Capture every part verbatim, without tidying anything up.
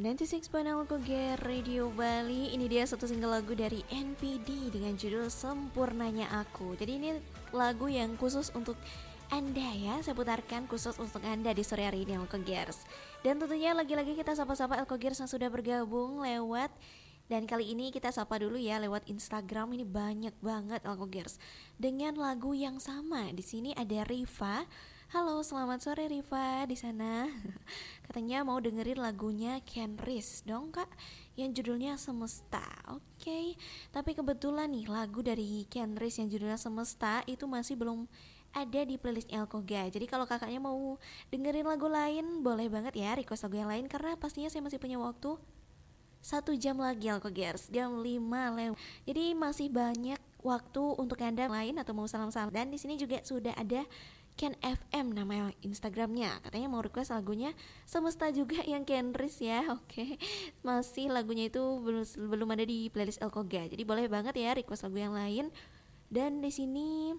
sembilan puluh enam titik nol Koger Radio Bali. Ini dia satu single lagu dari N P D dengan judul Sempurnanya Aku. Jadi ini lagu yang khusus untuk Anda ya, saya putarkan khusus untuk Anda di sore hari ini Elkogers. Dan tentunya lagi-lagi kita sapa-sapa Elkogers yang sudah bergabung lewat. Dan kali ini kita sapa dulu ya lewat Instagram. Ini banyak banget Elkogers dengan lagu yang sama. Di sini ada Riva. Halo, selamat sore Riva di sana. Katanya mau dengerin lagunya Kenris dong kak, yang judulnya Semesta. Oke, okay. Tapi kebetulan nih lagu dari Kenris yang judulnya Semesta itu masih belum ada di playlist Elkoga. Jadi kalau kakaknya mau dengerin lagu lain, boleh banget ya request lagu yang lain, karena pastinya saya masih punya waktu satu jam lagi Elkogers, jam lima lewat. Jadi masih banyak waktu untuk Anda lain atau mau salam-salam. Dan di sini juga sudah ada Ken F M nama Instagramnya, katanya mau request lagunya Semesta juga yang Kenris ya. Oke, masih lagunya itu belum belum ada di playlist Elkoga, jadi boleh banget ya request lagu yang lain. Dan di sini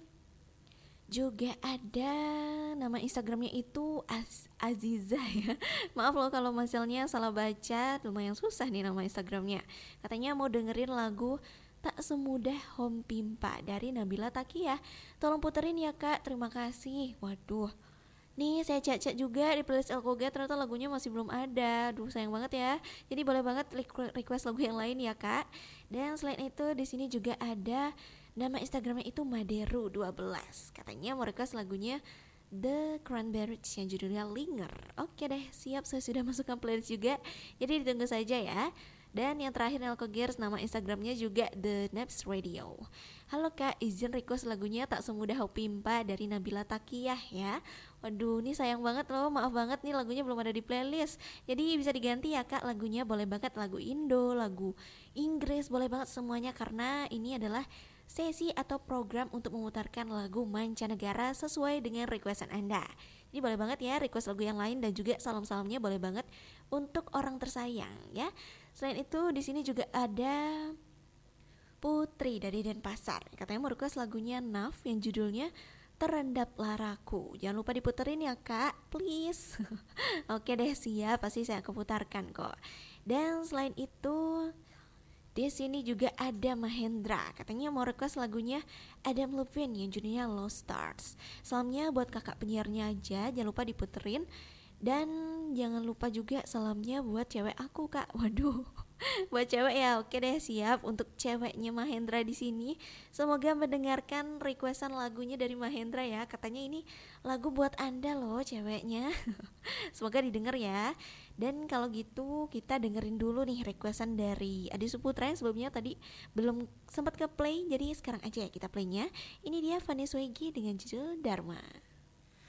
juga ada nama Instagramnya itu Az- Aziza ya. Maaf loh kalau misalnya salah baca, lumayan susah nih nama Instagramnya. Katanya mau dengerin lagu Tak Semudah Home Pimpa dari Nabila Takia. Tolong puterin ya kak, terima kasih. Waduh, nih saya cek-cek juga di playlist Elkoga, ternyata lagunya masih belum ada. Duh sayang banget ya. Jadi boleh banget request lagu yang lain ya kak. Dan selain itu di sini juga ada nama Instagramnya itu Maderu dua belas. Katanya mau request lagunya The Cranberries yang judulnya Linger. Oke deh, siap, saya sudah masukkan playlist juga. Jadi ditunggu saja ya. Dan yang terakhir Elkogers, nama Instagramnya juga The Naps Radio. Halo kak, izin request lagunya Tak Semudah Hopimpa dari Nabila Takiyah ya. Waduh, ini sayang banget loh, maaf banget nih lagunya belum ada di playlist. Jadi bisa diganti ya kak lagunya, boleh banget lagu Indo, lagu Inggris, boleh banget semuanya. Karena ini adalah sesi atau program untuk memutarkan lagu mancanegara sesuai dengan requestan Anda. Jadi boleh banget ya request lagu yang lain, dan juga salam-salamnya boleh banget untuk orang tersayang ya. Selain itu di sini juga ada Putri dari Denpasar. Katanya mau request lagunya Naf yang judulnya Terendap Laraku. Jangan lupa diputerin ya kak, please. Oke deh, siap, pasti saya keputarkan kok. Dan selain itu di sini juga ada Mahendra. Katanya mau request lagunya Adam Levine yang judulnya Lost Stars. Salamnya buat kakak penyiarnya aja, jangan lupa diputerin. Dan jangan lupa juga salamnya buat cewek aku kak. Waduh, buat cewek ya. Oke deh, siap untuk ceweknya Mahendra di sini. Semoga mendengarkan requestan lagunya dari Mahendra ya. Katanya ini lagu buat Anda loh ceweknya. Semoga didengar ya. Dan kalau gitu kita dengerin dulu nih requestan dari Adi Suputra yang sebelumnya tadi belum sempat ke play. Jadi sekarang aja ya kita playnya. Ini dia Vanessa Wegi dengan judul Dharma.